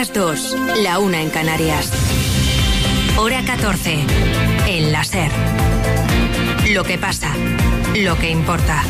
las 2, la 1 en Canarias. Hora 14, en la SER. Lo que pasa, lo que importa.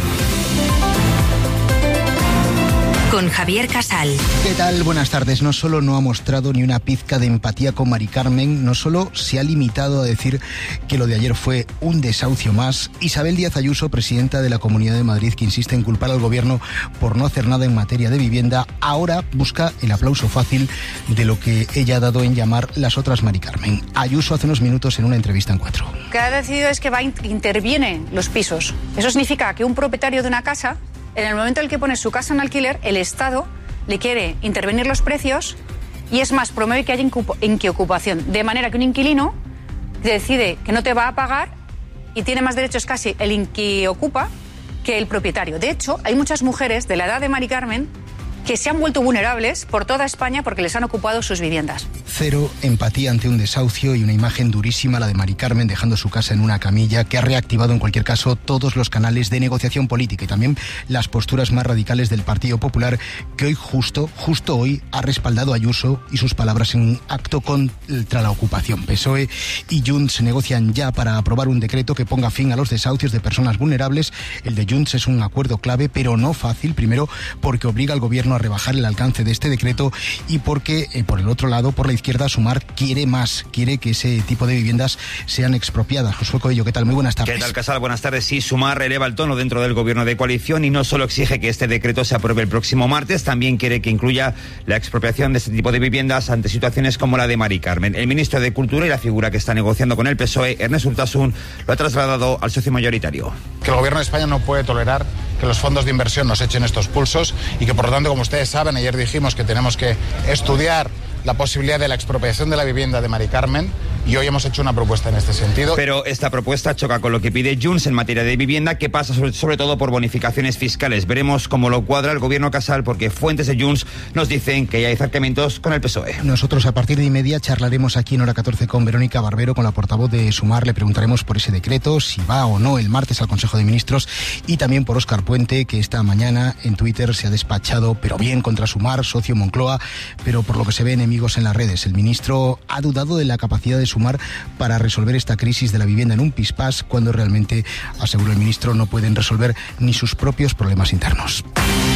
Con Javier Casal. ¿Qué tal? Buenas tardes. No solo no ha mostrado ni una pizca de empatía con Mari Carmen, no solo se ha limitado a decir que lo de ayer fue un desahucio más. Isabel Díaz Ayuso, presidenta de la Comunidad de Madrid, que insiste en culpar al gobierno por no hacer nada en materia de vivienda, ahora busca el aplauso fácil de lo que ella ha dado en llamar las otras Mari Carmen. Ayuso hace unos minutos en una entrevista en 4. Lo que ha decidido es que interviene los pisos. Eso significa que un propietario de una casa, en el momento en el que pone su casa en alquiler, el Estado le quiere intervenir los precios y es más, promueve que haya inquiocupación. De manera que un inquilino decide que no te va a pagar y tiene más derechos casi el inquiocupa que el propietario. De hecho, hay muchas mujeres de la edad de Mari Carmen que se han vuelto vulnerables por toda España porque les han ocupado sus viviendas. Cero empatía ante un desahucio y una imagen durísima, la de Mari Carmen dejando su casa en una camilla, que ha reactivado en cualquier caso todos los canales de negociación política y también las posturas más radicales del Partido Popular, que hoy justo hoy ha respaldado a Ayuso y sus palabras en un acto contra la ocupación. PSOE y Junts negocian ya para aprobar un decreto que ponga fin a los desahucios de personas vulnerables. El de Junts es un acuerdo clave, pero no fácil, primero porque obliga al gobierno a rebajar el alcance de este decreto y porque, por el otro lado, por la izquierda, Sumar quiere que ese tipo de viviendas sean expropiadas. Josué Coello, ¿qué tal? Muy buenas tardes. ¿Qué tal, Casal? Buenas tardes. Sí, Sumar eleva el tono dentro del gobierno de coalición y no solo exige que este decreto se apruebe el próximo martes, también quiere que incluya la expropiación de este tipo de viviendas ante situaciones como la de Mari Carmen. El ministro de Cultura y la figura que está negociando con el PSOE, Ernest Urtasun, lo ha trasladado al socio mayoritario. Que el gobierno de España no puede tolerar que los fondos de inversión nos echen estos pulsos y que, por lo tanto, como ustedes saben, ayer dijimos que tenemos que estudiar la posibilidad de la expropiación de la vivienda de Mari Carmen y hoy hemos hecho una propuesta en este sentido. Pero esta propuesta choca con lo que pide Junts en materia de vivienda, que pasa sobre todo por bonificaciones fiscales. Veremos cómo lo cuadra el gobierno Casal, porque fuentes de Junts nos dicen que ya hay acercamientos con el PSOE. Nosotros a partir de 1:30 charlaremos aquí en Hora 14 con Verónica Barbero, con la portavoz de Sumar. Le preguntaremos por ese decreto, si va o no el martes al Consejo de Ministros, y también por Óscar Puente, que esta mañana en Twitter se ha despachado, pero bien, contra Sumar, socio Moncloa, pero por lo que se ve enemigos en las redes. El ministro ha dudado de la capacidad de Sumar para resolver esta crisis de la vivienda en un pispás, cuando realmente, aseguró el ministro, no pueden resolver ni sus propios problemas internos.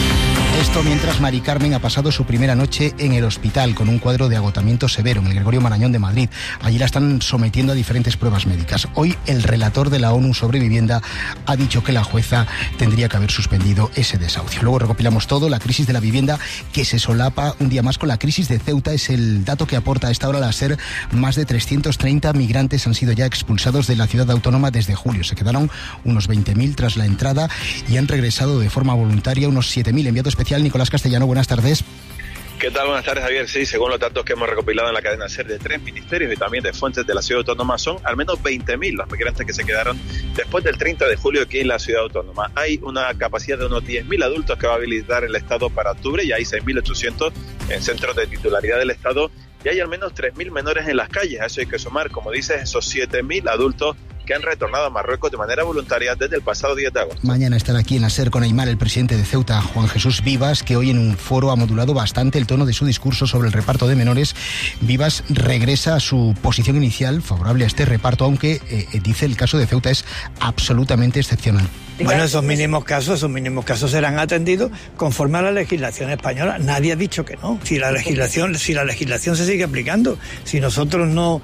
Esto mientras Mari Carmen ha pasado su primera noche en el hospital con un cuadro de agotamiento severo en el Gregorio Marañón de Madrid. Allí la están sometiendo a diferentes pruebas médicas. Hoy el relator de la ONU sobre vivienda ha dicho que la jueza tendría que haber suspendido ese desahucio. Luego recopilamos todo. La crisis de la vivienda, que se solapa un día más con la crisis de Ceuta, es el dato que aporta a esta hora la SER. Más de 330 migrantes han sido ya expulsados de la ciudad autónoma desde julio. Se quedaron unos 20.000 tras la entrada y han regresado de forma voluntaria unos 7.000. Enviado especial Nicolás Castellano, buenas tardes. ¿Qué tal? Buenas tardes, Javier. Sí, según los datos que hemos recopilado en la cadena SER de 3 ministerios y también de fuentes de la ciudad autónoma, son al menos 20.000 los migrantes que se quedaron después del 30 de julio aquí en la ciudad autónoma. Hay una capacidad de unos 10.000 adultos que va a habilitar el Estado para octubre y hay 6.800 en centros de titularidad del Estado y hay al menos 3.000 menores en las calles. A eso hay que sumar, como dices, esos 7.000 adultos que han retornado a Marruecos de manera voluntaria desde el pasado 10 de agosto. Mañana estará aquí en la SER con Aimar, el presidente de Ceuta, Juan Jesús Vivas, que hoy en un foro ha modulado bastante el tono de su discurso sobre el reparto de menores. Vivas regresa a su posición inicial favorable a este reparto, aunque dice el caso de Ceuta es absolutamente excepcional. Bueno, esos mínimos casos serán atendidos conforme a la legislación española. Nadie ha dicho que no. Si la legislación se sigue aplicando, si nosotros no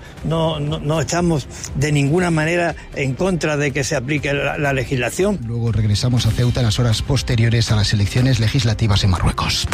estamos de ninguna manera en contra de que se aplique la legislación. Luego regresamos a Ceuta en las horas posteriores a las elecciones legislativas en Marruecos.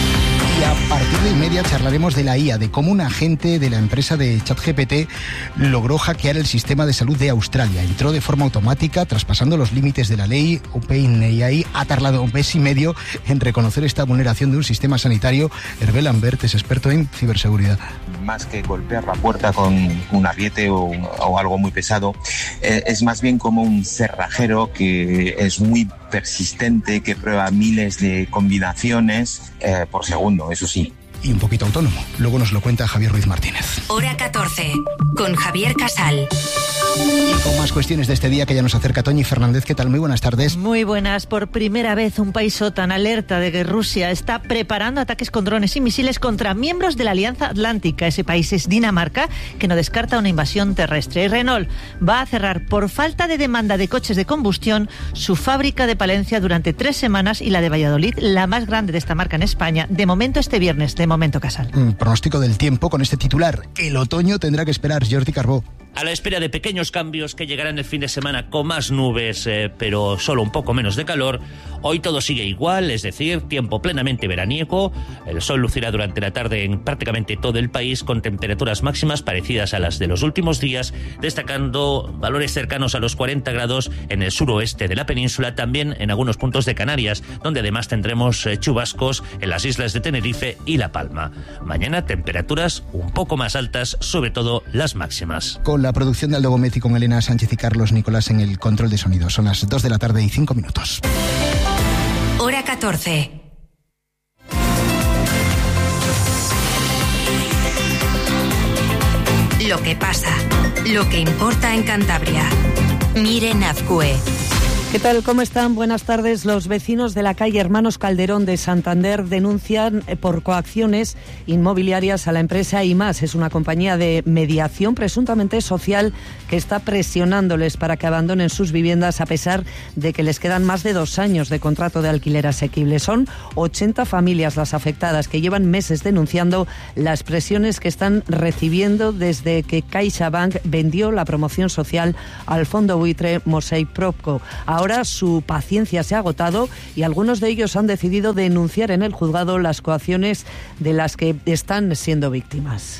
Y a partir de 1:30 charlaremos de la IA, de cómo un agente de la empresa de ChatGPT logró hackear el sistema de salud de Australia. Entró de forma automática, traspasando los límites de la ley. OpenAI ha tardado un mes y medio en reconocer esta vulneración de un sistema sanitario. Hervé Lambert es experto en ciberseguridad. Más que golpear la puerta con un ariete o algo muy pesado, es más bien como un cerrajero que es muy persistente, que prueba miles de combinaciones por segundo, eso sí. y un poquito autónomo. Luego nos lo cuenta Javier Ruiz Martínez. Hora 14, con Javier Casal. Y con más cuestiones de este día que ya nos acerca Toñi Fernández. ¿Qué tal? Muy buenas tardes. Muy buenas. Por primera vez un país OTAN alerta de que Rusia está preparando ataques con drones y misiles contra miembros de la Alianza Atlántica. Ese país es Dinamarca, que no descarta una invasión terrestre. Y Renault va a cerrar por falta de demanda de coches de combustión su fábrica de Palencia durante 3 semanas y la de Valladolid, la más grande de esta marca en España. De momento este viernes, de momento Casal. Pronóstico del tiempo con este titular. El otoño tendrá que esperar. Jordi Carbó. A la espera de pequeños cambios que llegarán el fin de semana con más nubes, pero solo un poco menos de calor, hoy todo sigue igual, es decir, tiempo plenamente veraniego. El sol lucirá durante la tarde en prácticamente todo el país con temperaturas máximas parecidas a las de los últimos días, destacando valores cercanos a los 40 grados en el suroeste de la península, también en algunos puntos de Canarias, donde además tendremos chubascos en las islas de Tenerife y La Palma. Mañana temperaturas un poco más altas, sobre todo las máximas. Con la producción de Aldo Gómez y con Elena Sánchez y Carlos Nicolás en el control de sonido. Son las 2 de la tarde y 5 minutos. Hora 14. Lo que pasa, lo que importa en Cantabria. Miren Azcue. ¿Qué tal? ¿Cómo están? Buenas tardes. Los vecinos de la calle Hermanos Calderón de Santander denuncian por coacciones inmobiliarias a la empresa IMAS. Es una compañía de mediación presuntamente social que está presionándoles para que abandonen sus viviendas a pesar de que les quedan más de 2 años de contrato de alquiler asequible. Son 80 familias las afectadas que llevan meses denunciando las presiones que están recibiendo desde que CaixaBank vendió la promoción social al fondo buitre Mosaic Propco. Ahora su paciencia se ha agotado y algunos de ellos han decidido denunciar en el juzgado las coacciones de las que están siendo víctimas.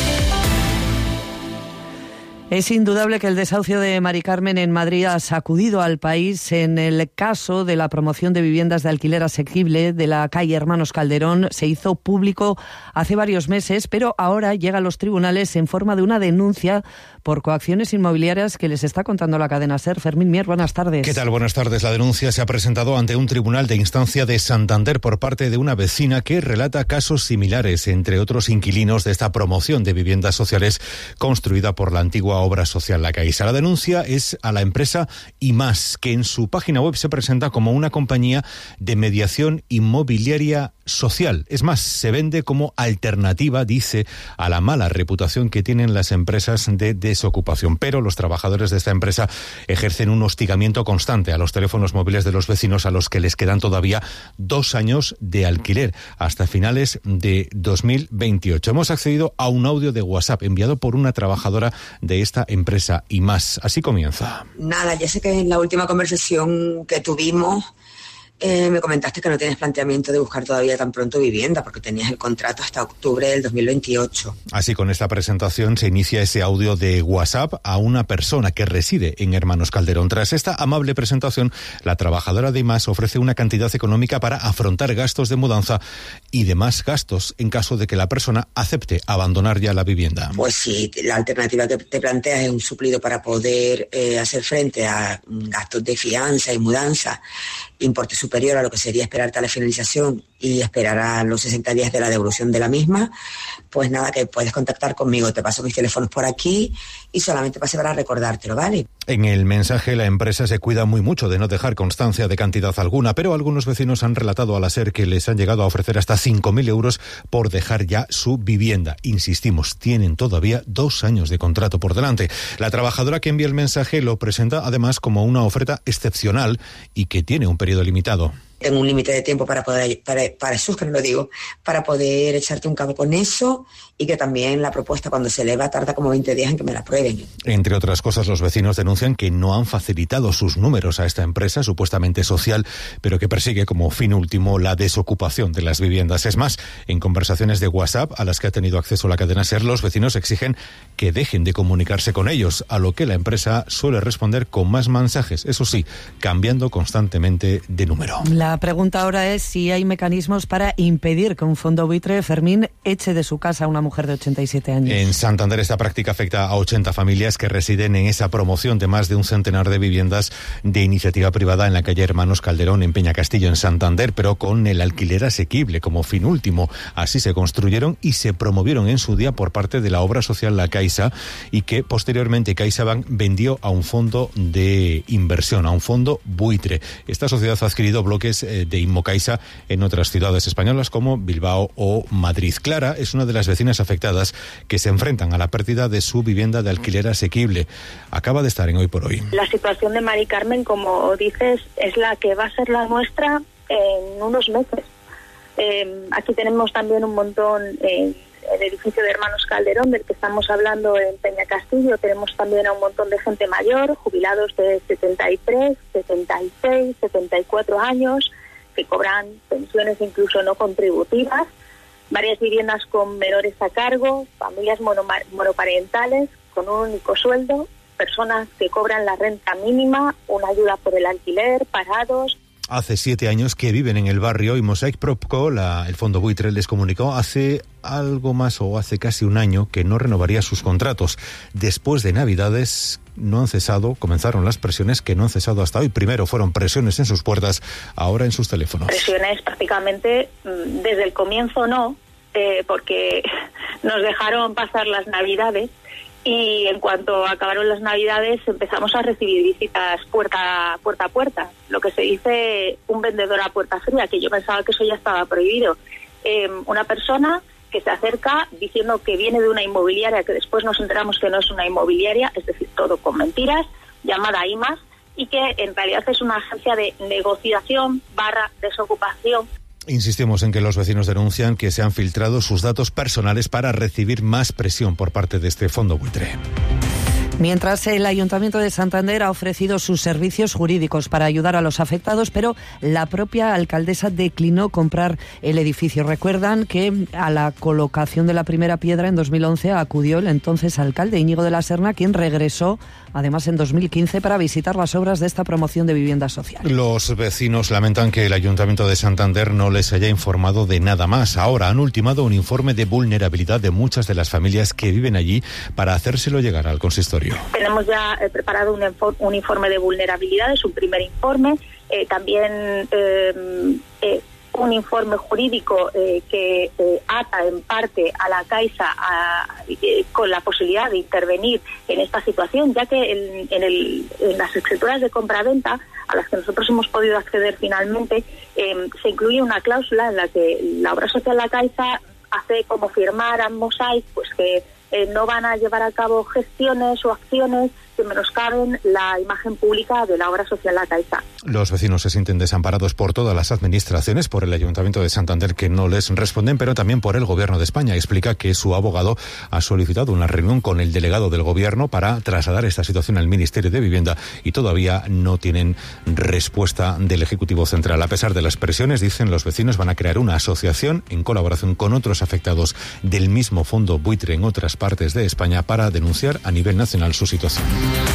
Es indudable que el desahucio de Mari Carmen en Madrid ha sacudido al país. En el caso de la promoción de viviendas de alquiler asequible de la calle Hermanos Calderón se hizo público hace varios meses, pero ahora llega a los tribunales en forma de una denuncia por coacciones inmobiliarias que les está contando la cadena SER. Fermín Mier, buenas tardes. ¿Qué tal? Buenas tardes. La denuncia se ha presentado ante un tribunal de instancia de Santander por parte de una vecina que relata casos similares, entre otros inquilinos de esta promoción de viviendas sociales construida por la antigua obra social La Caixa. La denuncia es a la empresa IMAS, que en su página web se presenta como una compañía de mediación inmobiliaria social. Es más, se vende como alternativa, dice, a la mala reputación que tienen las empresas de desocupación. Pero los trabajadores de esta empresa ejercen un hostigamiento constante a los teléfonos móviles de los vecinos, a los que les quedan todavía 2 años de alquiler, hasta finales de 2028. Hemos accedido a un audio de WhatsApp enviado por una trabajadora de esta empresa IMAS. Así comienza. Nada, ya sé que en la última conversación que tuvimos me comentaste que no tienes planteamiento de buscar todavía tan pronto vivienda porque tenías el contrato hasta octubre del 2028. Así, con esta presentación se inicia ese audio de WhatsApp a una persona que reside en Hermanos Calderón. Tras esta amable presentación, la trabajadora de IMAS ofrece una cantidad económica para afrontar gastos de mudanza y demás gastos en caso de que la persona acepte abandonar ya la vivienda. Pues sí, la alternativa que te planteas es un suplido para poder hacer frente a gastos de fianza y mudanza, importe superior a lo que sería esperarte a la finalización y esperar a los 60 días de la devolución de la misma. Pues nada, que puedes contactar conmigo, te paso mis teléfonos por aquí y solamente pasé para recordártelo, ¿vale? En el mensaje, la empresa se cuida muy mucho de no dejar constancia de cantidad alguna, pero algunos vecinos han relatado a la SER que les han llegado a ofrecer hasta 5.000 euros por dejar ya su vivienda. Insistimos, tienen todavía 2 años de contrato por delante. La trabajadora que envía el mensaje lo presenta además como una oferta excepcional y que tiene un periodo limitado. Tengo un límite de tiempo para poder, para eso es que no lo digo, para poder echarte un cabo con eso, y que también la propuesta cuando se eleva tarda como 20 días en que me la aprueben. Entre otras cosas, los vecinos denuncian que no han facilitado sus números a esta empresa supuestamente social, pero que persigue como fin último la desocupación de las viviendas. Es más, en conversaciones de WhatsApp a las que ha tenido acceso la cadena SER, los vecinos exigen que dejen de comunicarse con ellos, a lo que la empresa suele responder con más mensajes, eso sí, cambiando constantemente de número. La La pregunta ahora es si hay mecanismos para impedir que un fondo buitre, Fermín, eche de su casa a una mujer de 87 años. En Santander esta práctica afecta a 80 familias que residen en esa promoción de más de un centenar de viviendas de iniciativa privada en la calle Hermanos Calderón, en Peñacastillo, en Santander, pero con el alquiler asequible como fin último. Así se construyeron y se promovieron en su día por parte de la obra social La Caixa, y que posteriormente CaixaBank vendió a un fondo de inversión, a un fondo buitre. Esta sociedad ha adquirido bloques de Inmocaixa en otras ciudades españolas como Bilbao o Madrid. Clara es una de las vecinas afectadas que se enfrentan a la pérdida de su vivienda de alquiler asequible. Acaba de estar en Hoy por Hoy. La situación de Mari Carmen, como dices, es la que va a ser la nuestra en unos meses. Aquí tenemos también un montón, el edificio de Hermanos Calderón, del que estamos hablando en Peñacastillo. Tenemos también a un montón de gente mayor, jubilados de 73, 76, 74 años, que cobran pensiones incluso no contributivas, varias viviendas con menores a cargo, familias monoparentales con un único sueldo, personas que cobran la renta mínima, una ayuda por el alquiler, parados. Hace 7 años que viven en el barrio y Mosaic Propco, el fondo buitre, les comunicó hace algo más o hace casi un año que no renovaría sus contratos. Después de Navidades no han cesado, comenzaron las presiones que no han cesado hasta hoy. Primero fueron presiones en sus puertas, ahora en sus teléfonos. Presiones prácticamente desde el comienzo porque nos dejaron pasar las Navidades. Y en cuanto acabaron las Navidades empezamos a recibir visitas puerta a puerta, lo que se dice un vendedor a puerta fría, que yo pensaba que eso ya estaba prohibido. Una persona que se acerca diciendo que viene de una inmobiliaria, que después nos enteramos que no es una inmobiliaria, es decir, todo con mentiras, llamada IMAS, y que en realidad es una agencia de negociación / desocupación. Insistimos en que los vecinos denuncian que se han filtrado sus datos personales para recibir más presión por parte de este fondo buitre. Mientras el Ayuntamiento de Santander ha ofrecido sus servicios jurídicos para ayudar a los afectados, pero la propia alcaldesa declinó comprar el edificio. Recuerdan que a la colocación de la primera piedra en 2011 acudió el entonces alcalde Íñigo de la Serna, quien regresó además en 2015 para visitar las obras de esta promoción de vivienda social. Los vecinos lamentan que el Ayuntamiento de Santander no les haya informado de nada más. Ahora han ultimado un informe de vulnerabilidad de muchas de las familias que viven allí para hacérselo llegar al consistorio. Tenemos ya preparado un informe de vulnerabilidad, es un primer informe, también un informe jurídico que ata en parte a la Caixa con la posibilidad de intervenir en esta situación, ya que en las escrituras de compraventa a las que nosotros hemos podido acceder finalmente, se incluye una cláusula en la que la obra social La Caixa hace como firmar a Mosaic pues que no van a llevar a cabo gestiones o acciones que menoscaben la imagen pública de la obra social La Caixa. Los vecinos se sienten desamparados por todas las administraciones, por el Ayuntamiento de Santander que no les responden, pero también por el Gobierno de España. Explica que su abogado ha solicitado una reunión con el delegado del Gobierno para trasladar esta situación al Ministerio de Vivienda y todavía no tienen respuesta del Ejecutivo Central. A pesar de las presiones, dicen los vecinos, van a crear una asociación en colaboración con otros afectados del mismo fondo buitre en otras partes de España para denunciar a nivel nacional su situación.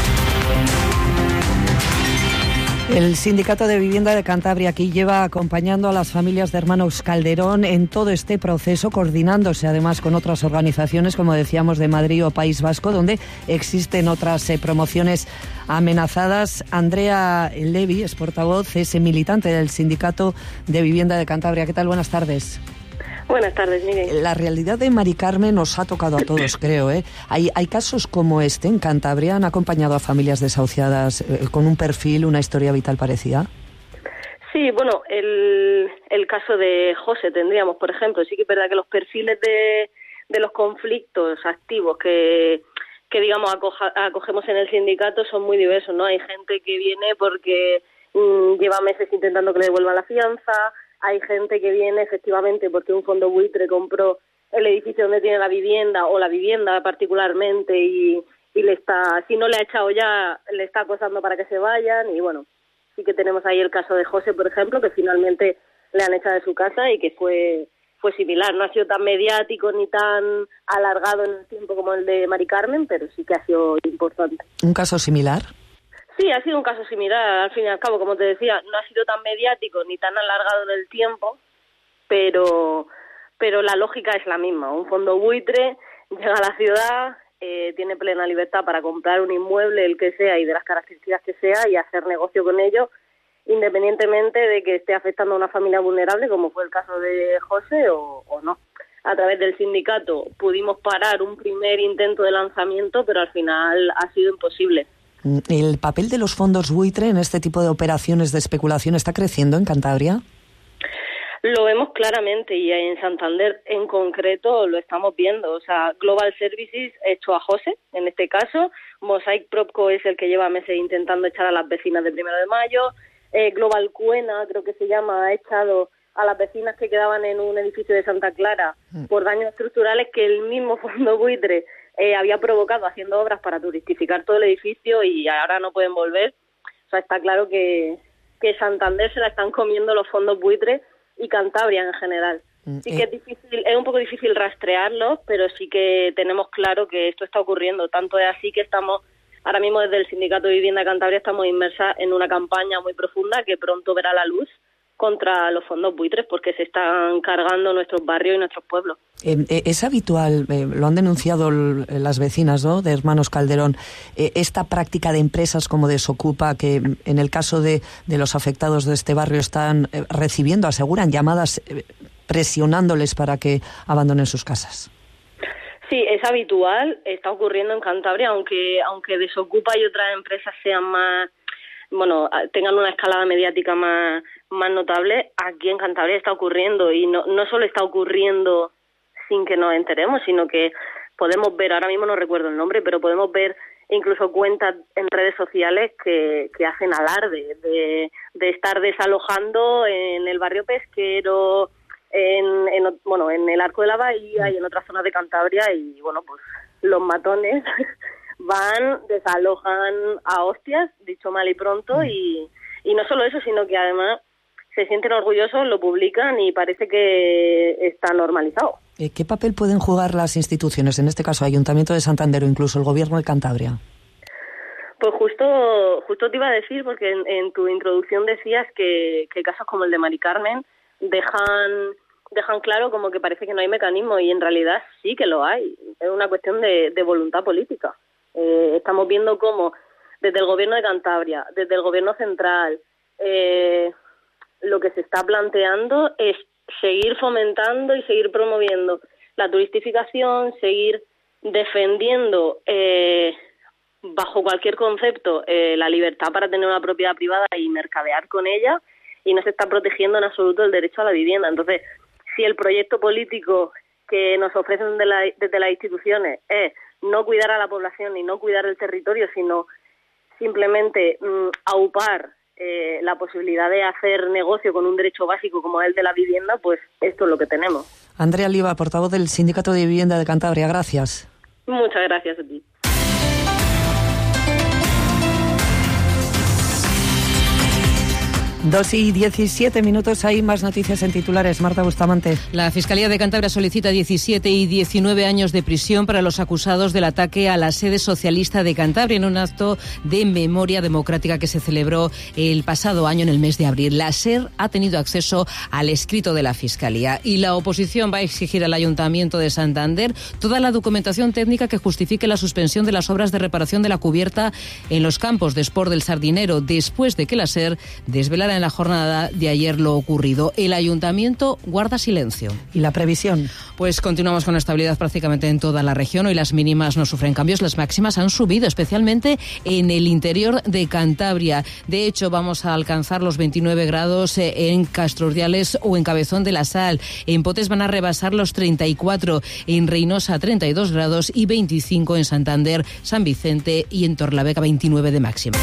El Sindicato de Vivienda de Cantabria aquí lleva acompañando a las familias de Hermanos Calderón en todo este proceso, coordinándose además con otras organizaciones, como decíamos, de Madrid o País Vasco, donde existen otras promociones amenazadas. Andrea Levy es portavoz, es militante del Sindicato de Vivienda de Cantabria. ¿Qué tal? Buenas tardes. Buenas tardes, Miguel. La realidad de Mari Carmen nos ha tocado a todos, creo. Hay casos como este en Cantabria. ¿Han acompañado a familias desahuciadas con un perfil, una historia vital parecida? Sí, bueno, el caso de José tendríamos, por ejemplo. Sí que es verdad que los perfiles de los conflictos activos que digamos, acogemos en el sindicato son muy diversos, ¿no? Hay gente que viene porque lleva meses intentando que le devuelvan la fianza. Hay gente que viene efectivamente porque un fondo buitre compró el edificio donde tiene la vivienda o la vivienda particularmente y le está, si no le ha echado ya, le está acosando para que se vayan. Y bueno, sí que tenemos ahí el caso de José, por ejemplo, que finalmente le han echado de su casa y que fue similar. No ha sido tan mediático ni tan alargado en el tiempo como el de Mari Carmen, pero sí que ha sido importante. ¿Un caso similar? Sí, ha sido un caso similar, al fin y al cabo, como te decía, no ha sido tan mediático ni tan alargado en el tiempo, pero la lógica es la misma. Un fondo buitre llega a la ciudad, tiene plena libertad para comprar un inmueble, el que sea y de las características que sea, y hacer negocio con ello, independientemente de que esté afectando a una familia vulnerable, como fue el caso de José, o no. A través del sindicato pudimos parar un primer intento de lanzamiento, pero al final ha sido imposible. ¿El papel de los fondos buitre en este tipo de operaciones de especulación está creciendo en Cantabria? Lo vemos claramente, y en Santander en concreto lo estamos viendo. O sea, Global Services hecho a José, en este caso. Mosaic Propco es el que lleva meses intentando echar a las vecinas de 1 de Mayo. Global Cuena, creo que se llama, ha echado a las vecinas que quedaban en un edificio de Santa Clara por daños estructurales que el mismo fondo buitre había provocado haciendo obras para turistificar todo el edificio, y ahora no pueden volver. O sea, está claro que Santander se la están comiendo los fondos buitres, y Cantabria en general. Sí que es difícil, es un poco difícil rastrearlo, pero sí que tenemos claro que esto está ocurriendo. Tanto es así que estamos, ahora mismo desde el Sindicato de Vivienda de Cantabria, estamos inmersas en una campaña muy profunda que pronto verá la luz contra los fondos buitres, porque se están cargando nuestros barrios y nuestros pueblos. Es habitual, lo han denunciado las vecinas, ¿no?, de Hermanos Calderón, esta práctica de empresas como Desocupa, que en el caso de los afectados de este barrio están recibiendo, aseguran, llamadas presionándoles para que abandonen sus casas. Sí, es habitual, está ocurriendo en Cantabria, aunque Desocupa y otras empresas sean más, tengan una escalada mediática más notable, aquí en Cantabria está ocurriendo, y no solo está ocurriendo sin que nos enteremos, sino que podemos ver, ahora mismo no recuerdo el nombre, pero podemos ver incluso cuentas en redes sociales que hacen alarde de estar desalojando en el barrio pesquero, en el Arco de la Bahía y en otras zonas de Cantabria, y pues los matones van, desalojan a hostias, dicho mal y pronto, y no solo eso, sino que además se sienten orgullosos, lo publican y parece que está normalizado. ¿Qué papel pueden jugar las instituciones, en este caso Ayuntamiento de Santander o incluso el Gobierno de Cantabria? Pues justo te iba a decir, porque en tu introducción decías que casos como el de Mari Carmen dejan claro como que parece que no hay mecanismo, y en realidad sí que lo hay. Es una cuestión de voluntad política. Estamos viendo cómo desde el Gobierno de Cantabria, desde el Gobierno central, lo que se está planteando es seguir fomentando y seguir promoviendo la turistificación, seguir defendiendo bajo cualquier concepto la libertad para tener una propiedad privada y mercadear con ella, y no se está protegiendo en absoluto el derecho a la vivienda. Entonces, si el proyecto político que nos ofrecen desde las instituciones es no cuidar a la población y no cuidar el territorio, sino simplemente aupar la posibilidad de hacer negocio con un derecho básico como el de la vivienda, pues esto es lo que tenemos. Andrea Liva, portavoz del Sindicato de Vivienda de Cantabria, gracias. Muchas gracias a ti. 2:17, hay más noticias en titulares. Marta Bustamante. La Fiscalía de Cantabria solicita 17 y 19 años de prisión para los acusados del ataque a la sede socialista de Cantabria en un acto de memoria democrática que se celebró el pasado año en el mes de abril. La SER ha tenido acceso al escrito de la Fiscalía, y la oposición va a exigir al Ayuntamiento de Santander toda la documentación técnica que justifique la suspensión de las obras de reparación de la cubierta en los campos de Sport del Sardinero, después de que la SER desvelara en la jornada de ayer lo ocurrido. El Ayuntamiento guarda silencio. ¿Y la previsión? Pues continuamos con estabilidad prácticamente en toda la región. Hoy las mínimas no sufren cambios, las máximas han subido, especialmente en el interior de Cantabria. De hecho, vamos a alcanzar los 29 grados en Castroriales o en Cabezón de la Sal. En Potes van a rebasar los 34, en Reynosa 32 grados y 25 en Santander, San Vicente y en Torlavega 29 de máxima.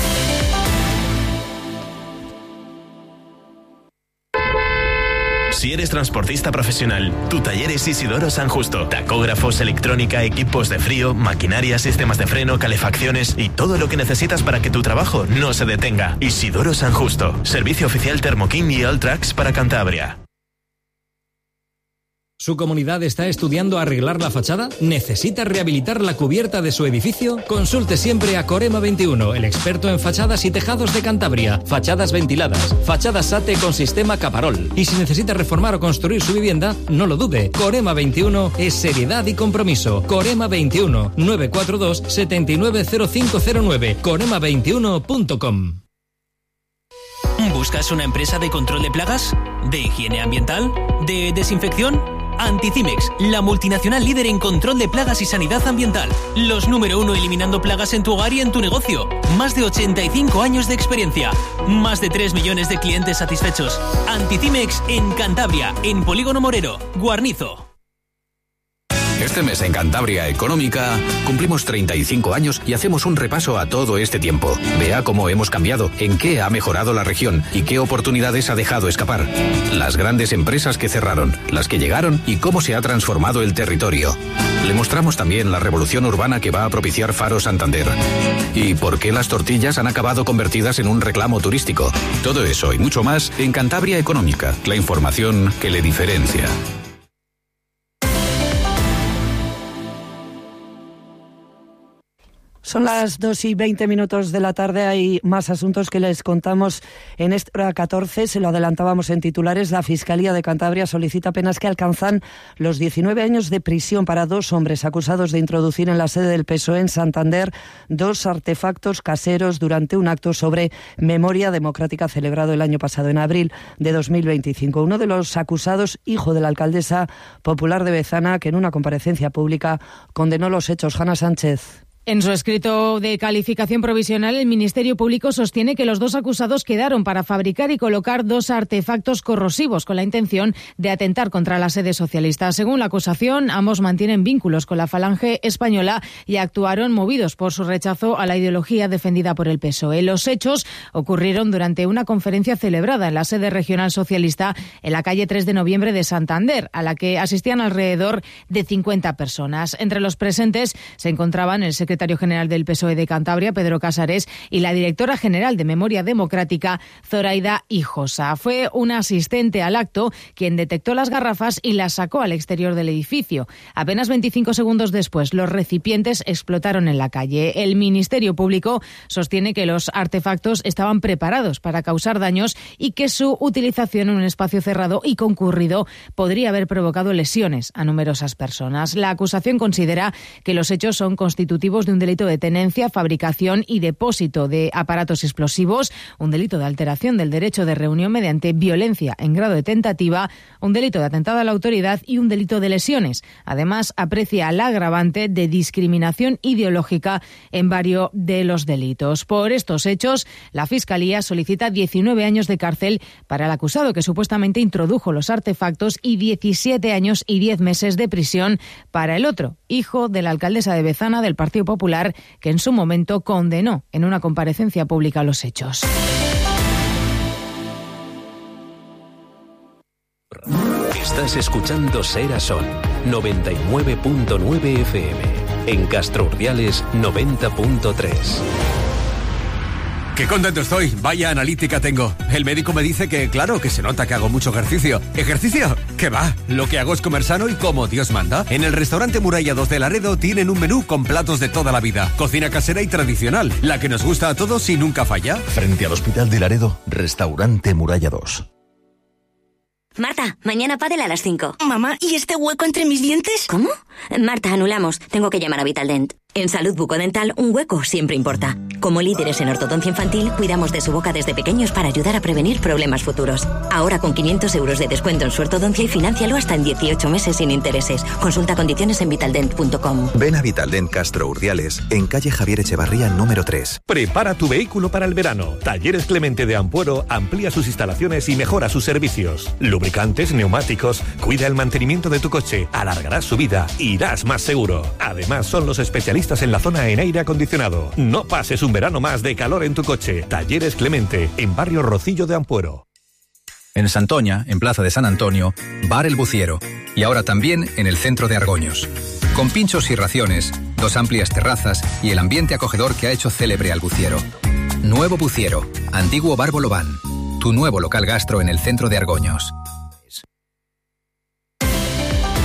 Si eres transportista profesional, tu taller es Isidoro San Justo. Tacógrafos, electrónica, equipos de frío, maquinaria, sistemas de freno, calefacciones y todo lo que necesitas para que tu trabajo no se detenga. Isidoro San Justo. Servicio oficial Thermo King y Alltrax para Cantabria. ¿Su comunidad está estudiando arreglar la fachada? ¿Necesita rehabilitar la cubierta de su edificio? Consulte siempre a Corema 21, el experto en fachadas y tejados de Cantabria. Fachadas ventiladas, fachadas SATE con sistema Caparol. Y si necesita reformar o construir su vivienda, no lo dude. Corema 21 es seriedad y compromiso. Corema 21, 942 790509. Corema21.com. ¿Buscas una empresa de control de plagas? ¿De higiene ambiental? ¿De desinfección? Anticimex, la multinacional líder en control de plagas y sanidad ambiental. Los número 1 eliminando plagas en tu hogar y en tu negocio. Más de 85 años de experiencia. Más de 3 millones de clientes satisfechos. Anticimex en Cantabria, en Polígono Morero, Guarnizo. Este mes en Cantabria Económica cumplimos 35 años y hacemos un repaso a todo este tiempo. Vea cómo hemos cambiado, en qué ha mejorado la región y qué oportunidades ha dejado escapar. Las grandes empresas que cerraron, las que llegaron y cómo se ha transformado el territorio. Le mostramos también la revolución urbana que va a propiciar Faro Santander. Y por qué las tortillas han acabado convertidas en un reclamo turístico. Todo eso y mucho más en Cantabria Económica, la información que le diferencia. Son las 2:20 de la tarde. Hay más asuntos que les contamos en esta hora 14. Se lo adelantábamos en titulares. La Fiscalía de Cantabria solicita penas que alcanzan los 19 años de prisión para 2 hombres acusados de introducir en la sede del PSOE en Santander 2 artefactos caseros durante un acto sobre memoria democrática celebrado el año pasado, en abril de 2025. Uno de los acusados, hijo de la alcaldesa popular de Bezana, que en una comparecencia pública condenó los hechos. Hanna Sánchez. En su escrito de calificación provisional, el Ministerio Público sostiene que los 2 acusados quedaron para fabricar y colocar 2 artefactos corrosivos con la intención de atentar contra la sede socialista. Según la acusación, ambos mantienen vínculos con la Falange española y actuaron movidos por su rechazo a la ideología defendida por el PSOE. Los hechos ocurrieron durante una conferencia celebrada en la sede regional socialista en la calle 3 de noviembre de Santander, a la que asistían alrededor de 50 personas. Entre los presentes se encontraban el secretario general del PSOE de Cantabria, Pedro Casares, y la directora general de Memoria Democrática, Zoraida Hijosa. Fue un asistente al acto quien detectó las garrafas y las sacó al exterior del edificio. Apenas 25 segundos después, los recipientes explotaron en la calle. El Ministerio Público sostiene que los artefactos estaban preparados para causar daños y que su utilización en un espacio cerrado y concurrido podría haber provocado lesiones a numerosas personas. La acusación considera que los hechos son constitutivos de un delito de tenencia, fabricación y depósito de aparatos explosivos, un delito de alteración del derecho de reunión mediante violencia en grado de tentativa, un delito de atentado a la autoridad y un delito de lesiones. Además, aprecia el agravante de discriminación ideológica en varios de los delitos. Por estos hechos, la Fiscalía solicita 19 años de cárcel para el acusado que supuestamente introdujo los artefactos y 17 años y 10 meses de prisión para el otro, hijo de la alcaldesa de Bezana del Partido Popular, que en su momento condenó en una comparecencia pública los hechos. Estás escuchando Sera Son 99.9 FM, en Castro Urdiales 90.3. ¡Qué contento estoy! Vaya analítica tengo. El médico me dice que, claro, que se nota que hago mucho ejercicio. ¿Ejercicio? ¿Qué va? Lo que hago es comer sano y como Dios manda. En el restaurante Muralla 2 de Laredo tienen un menú con platos de toda la vida. Cocina casera y tradicional, la que nos gusta a todos y nunca falla. Frente al Hospital de Laredo, restaurante Muralla 2. Marta, mañana pádel a las 5. Mamá, ¿y este hueco entre mis dientes? ¿Cómo? Marta, anulamos. Tengo que llamar a Vitaldent. En Salud Bucodental, un hueco siempre importa. Como líderes en ortodoncia infantil, cuidamos de su boca desde pequeños para ayudar a prevenir problemas futuros. Ahora con 500 euros de descuento en su ortodoncia y financialo hasta en 18 meses sin intereses. Consulta condiciones en vitaldent.com. Ven a Vitaldent Castro Urdiales, en calle Javier Echevarría, número 3. Prepara tu vehículo para el verano. Talleres Clemente de Ampuero amplía sus instalaciones y mejora sus servicios. Lubricantes, neumáticos, cuida el mantenimiento de tu coche, alargarás su vida, irás más seguro. Además, son los especialistas en la zona en aire acondicionado. No pases un verano más de calor en tu coche. Talleres Clemente, en barrio Rocillo de Ampuero. En Santoña, en Plaza de San Antonio, Bar El Buciero. Y ahora también en el centro de Argoños. Con pinchos y raciones, 2 amplias terrazas y el ambiente acogedor que ha hecho célebre al Buciero. Nuevo Buciero, antiguo Bar Bolobán. Tu nuevo local gastro en el centro de Argoños.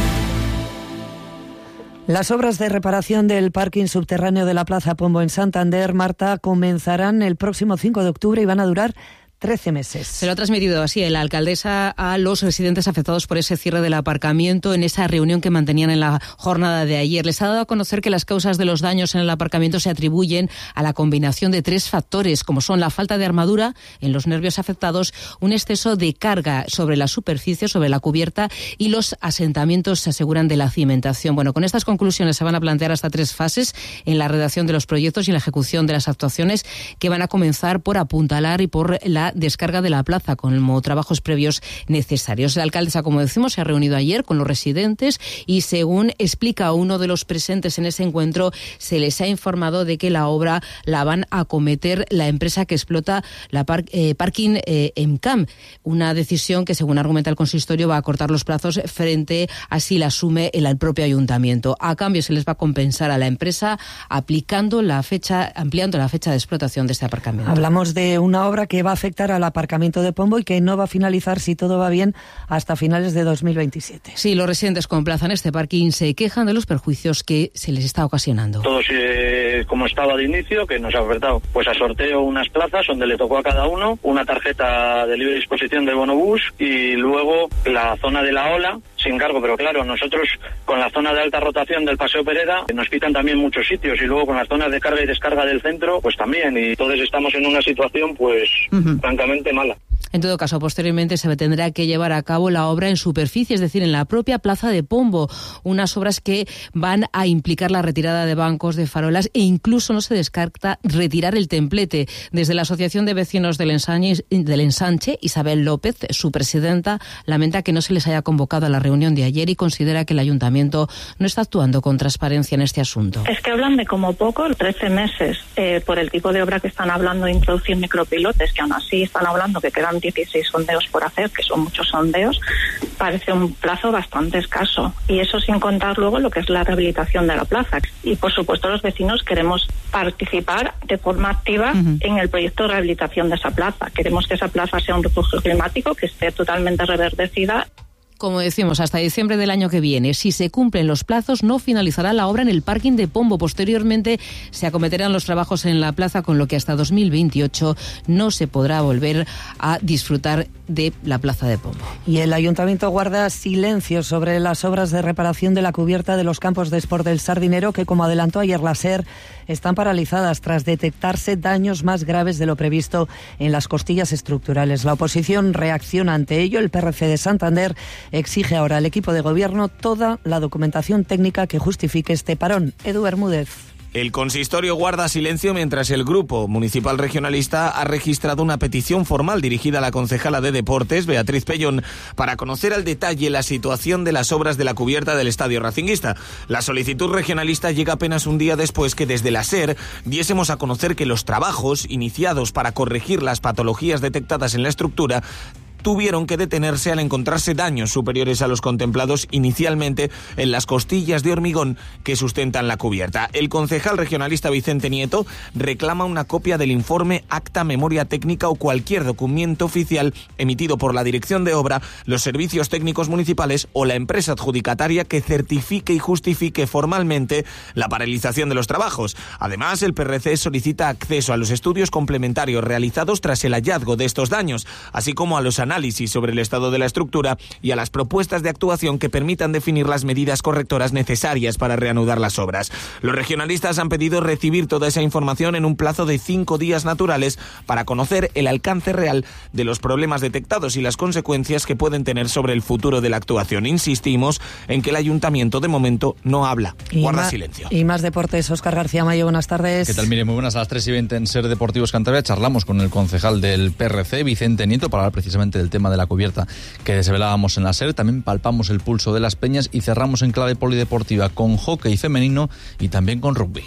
Las obras de reparación del parking subterráneo de la Plaza Pombo en Santander, Marta, comenzarán el próximo 5 de octubre y van a durar 13 meses. Se lo ha transmitido así la alcaldesa a los residentes afectados por ese cierre del aparcamiento en esa reunión que mantenían en la jornada de ayer. Les ha dado a conocer que las causas de los daños en el aparcamiento se atribuyen a la combinación de 3 factores, como son la falta de armadura en los nervios afectados, un exceso de carga sobre la superficie, sobre la cubierta, y los asentamientos, se aseguran, de la cimentación. Bueno, con estas conclusiones se van a plantear hasta 3 fases en la redacción de los proyectos y en la ejecución de las actuaciones, que van a comenzar por apuntalar y por la descarga de la plaza, como trabajos previos necesarios. La alcaldesa, como decimos, se ha reunido ayer con los residentes y, según explica uno de los presentes en ese encuentro, se les ha informado de que la obra la van a acometer la empresa que explota la parking EMCAM, una decisión que, según argumenta el consistorio, va a acortar los plazos frente a si la asume el propio ayuntamiento. A cambio, se les va a compensar a la empresa ampliando la fecha de explotación de este aparcamiento. Hablamos de una obra que va a afectar al aparcamiento de Pombo y que no va a finalizar, si todo va bien, hasta finales de 2027. Sí, los residentes con plaza en este parking se quejan de los perjuicios que se les está ocasionando. Todo como estaba de inicio, que nos ha ofertado pues a sorteo unas plazas donde le tocó a cada uno una tarjeta de libre disposición del bonobús y luego la zona de la ola sin cargo, pero claro, nosotros con la zona de alta rotación del Paseo Pereda nos quitan también muchos sitios y luego con las zonas de carga y descarga del centro pues también, y entonces estamos en una situación pues francamente mala. En todo caso, posteriormente se tendrá que llevar a cabo la obra en superficie, es decir, en la propia Plaza de Pombo, unas obras que van a implicar la retirada de bancos, de farolas, e incluso no se descarta retirar el templete. Desde la Asociación de Vecinos del Ensanche, Isabel López, su presidenta, lamenta que no se les haya convocado a la reunión de ayer y considera que el ayuntamiento no está actuando con transparencia en este asunto. Es que hablan de como poco 13 meses por el tipo de obra que están hablando de introducir micropilotes, que aún así están hablando que quedan 16 sondeos por hacer, que son muchos sondeos. Parece un plazo bastante escaso, y eso sin contar luego lo que es la rehabilitación de la plaza. Y por supuesto los vecinos queremos participar de forma activa en el proyecto de rehabilitación de esa plaza. Queremos que esa plaza sea un refugio climático, que esté totalmente reverdecida. Como decimos, hasta diciembre del año que viene. Si se cumplen los plazos, no finalizará la obra en el parking de Pombo. Posteriormente se acometerán los trabajos en la plaza, con lo que hasta 2028 no se podrá volver a disfrutar de la plaza de Pombo. Y el ayuntamiento guarda silencio sobre las obras de reparación de la cubierta de los campos de Sport del Sardinero, que, como adelantó ayer la SER, están paralizadas tras detectarse daños más graves de lo previsto en las costillas estructurales. La oposición reacciona ante ello. El PRC de Santander exige ahora al equipo de gobierno toda la documentación técnica que justifique este parón. Edu Bermúdez. El consistorio guarda silencio mientras el Grupo Municipal Regionalista ha registrado una petición formal dirigida a la concejala de Deportes, Beatriz Pellón, para conocer al detalle la situación de las obras de la cubierta del Estadio Racinguista. La solicitud regionalista llega apenas un día después que desde la SER diésemos a conocer que los trabajos iniciados para corregir las patologías detectadas en la estructura tuvieron que detenerse al encontrarse daños superiores a los contemplados inicialmente en las costillas de hormigón que sustentan la cubierta. El concejal regionalista Vicente Nieto reclama una copia del informe, acta, memoria técnica o cualquier documento oficial emitido por la Dirección de Obra, los servicios técnicos municipales o la empresa adjudicataria que certifique y justifique formalmente la paralización de los trabajos. Además, el PRC solicita acceso a los estudios complementarios realizados tras el hallazgo de estos daños, así como a los análisis sobre el estado de la estructura y a las propuestas de actuación que permitan definir las medidas correctoras necesarias para reanudar las obras. Los regionalistas han pedido recibir toda esa información en un plazo de 5 días naturales para conocer el alcance real de los problemas detectados y las consecuencias que pueden tener sobre el futuro de la actuación. Insistimos en que el ayuntamiento de momento no habla, guarda silencio. Y más deportes. Óscar García Mayo, buenas tardes. ¿Qué tal, Mire? Muy buenas. A las 3:20 en SER Deportivos Cantabria charlamos con el concejal del PRC, Vicente Nieto, para hablar precisamente del tema de la cubierta que desvelábamos en la SER. También palpamos el pulso de las peñas y cerramos en clave polideportiva con hockey femenino y también con rugby.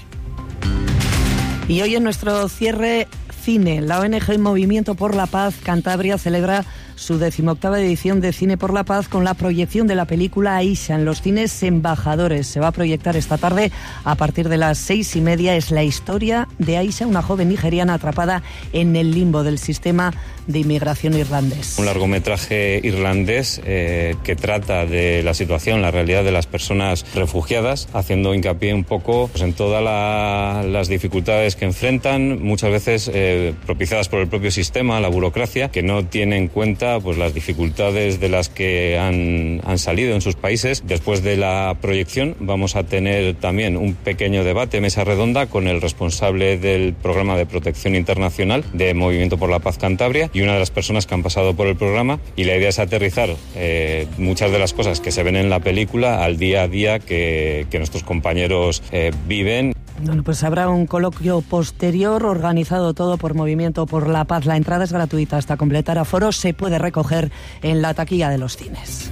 Y hoy en nuestro cierre cine, la ONG Movimiento por la Paz Cantabria celebra su 18ª edición de Cine por la Paz con la proyección de la película Aisha en los cines Embajadores. Se va a proyectar esta tarde a partir de las 6:30. Es la historia de Aisha, una joven nigeriana atrapada en el limbo del sistema de inmigración irlandés. Un largometraje irlandés que trata de la situación, la realidad de las personas refugiadas, haciendo hincapié un poco pues, en todas las dificultades que enfrentan, muchas veces propiciadas por el propio sistema, la burocracia, que no tiene en cuenta pues, las dificultades de las que han salido en sus países. Después de la proyección vamos a tener también un pequeño debate, mesa redonda, con el responsable del programa de protección internacional de Movimiento por la Paz Cantabria y una de las personas que han pasado por el programa, y la idea es aterrizar muchas de las cosas que se ven en la película al día a día que nuestros compañeros viven. Bueno, pues habrá un coloquio posterior organizado todo por Movimiento por la Paz. La entrada es gratuita hasta completar aforo. Se puede recoger en la taquilla de los cines.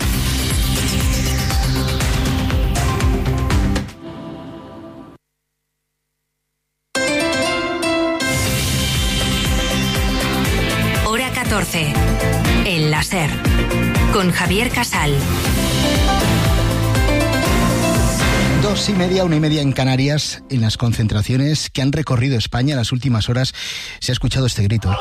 Hora 14. El láser. Con Javier Casal. 2:30, 1:30 en Canarias. En las concentraciones que han recorrido España en las últimas horas se ha escuchado este grito.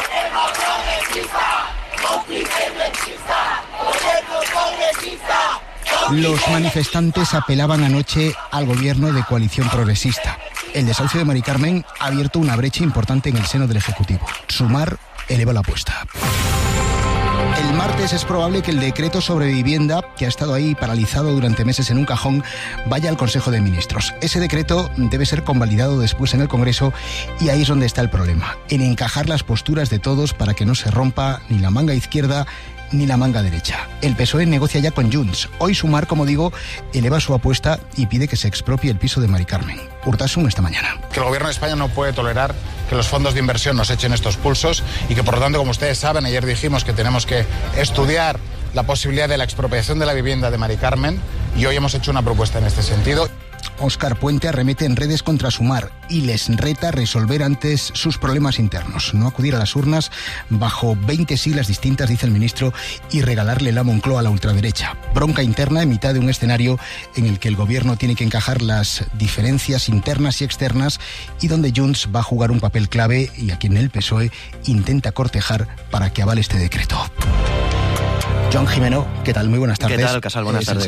Los manifestantes apelaban anoche al gobierno de coalición progresista. El desahucio de Mari Carmen ha abierto una brecha importante en el seno del Ejecutivo. Sumar eleva la apuesta. El martes es probable que el decreto sobre vivienda, que ha estado ahí paralizado durante meses en un cajón, vaya al Consejo de Ministros. Ese decreto debe ser convalidado después en el Congreso y ahí es donde está el problema, en encajar las posturas de todos para que no se rompa ni la manga izquierda ni la manga derecha. El PSOE negocia ya con Junts. Hoy Sumar, como digo, eleva su apuesta y pide que se expropie el piso de Mari Carmen. Urtasun esta mañana. Que el gobierno de España no puede tolerar que los fondos de inversión nos echen estos pulsos y que, por lo tanto, como ustedes saben, ayer dijimos que tenemos que estudiar la posibilidad de la expropiación de la vivienda de Mari Carmen y hoy hemos hecho una propuesta en este sentido. Óscar Puente arremete en redes contra Sumar y les reta a resolver antes sus problemas internos. No acudir a las urnas bajo 20 siglas distintas, dice el ministro, y regalarle la Moncloa a la ultraderecha. Bronca interna en mitad de un escenario en el que el gobierno tiene que encajar las diferencias internas y externas y donde Junts va a jugar un papel clave y a quien el PSOE intenta cortejar para que avale este decreto. Joan Jimeno, ¿qué tal? Muy buenas tardes. ¿Qué tal, Casal? Buenas tardes.